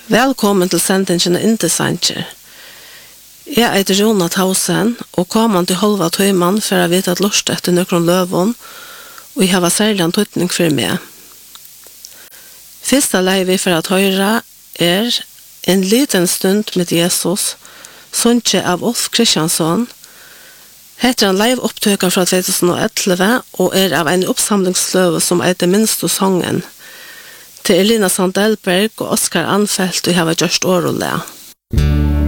Velkommen til sendingen Inte Sanger. Jeg heter Rona Tausen, og kommer til halva tøyman for å vite at lort etter nøkron løvån, og jeg har særlig en tøytning for meg. Første leiv for at høyre en liten stund med Jesus, sunnkje av Ulf Kristiansson. Heter en leiv opptøker fra 2011, og av en oppsamlingsløve som heter Minst og Songen, til Elina Sandelberg og Oskar Anfeldt og har gjort året.